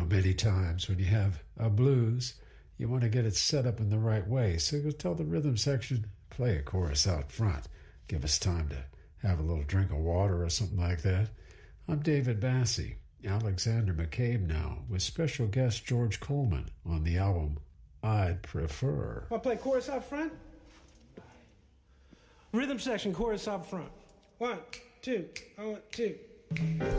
many times when you have a blues, you want to get it set up in the right way. So you'll tell the rhythm section, play a chorus out front. Give us time to have a little drink of water or something like that. I'm David Bassey. Alexander McCabe now, with special guest George Coleman on the album I'd Prefer. I'll play chorus out front. Rhythm section, chorus out front. 1, 2, 1, 2.